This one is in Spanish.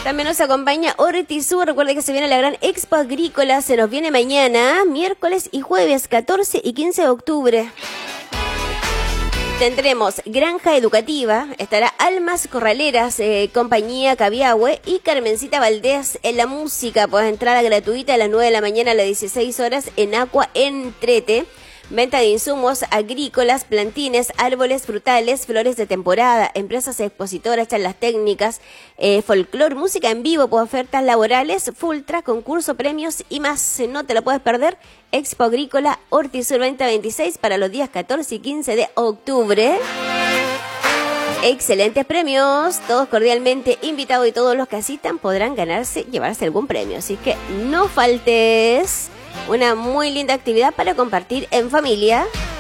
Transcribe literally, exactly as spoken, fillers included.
También nos acompaña Hortisur. Recuerde que se viene la gran Expo Agrícola. Se nos viene mañana, miércoles y jueves, catorce y quince de octubre. Tendremos Granja Educativa, estará Almas Corraleras, eh, Compañía Cabiahue y Carmencita Valdés en la música. Pues entrada gratuita a las nueve de la mañana a las dieciséis horas en Aqua Entrete. Venta de insumos agrícolas, plantines, árboles frutales, flores de temporada, empresas expositoras, charlas técnicas, eh, folclor, música en vivo, pues ofertas laborales, Fultra, concurso, premios y más. No te lo puedes perder. Expo Agrícola Hortisur veinte veintiséis para los días catorce y quince de octubre. Excelentes premios, todos cordialmente invitados y todos los que asistan podrán ganarse, llevarse algún premio. Así que no faltes. Una muy linda actividad para compartir en familia.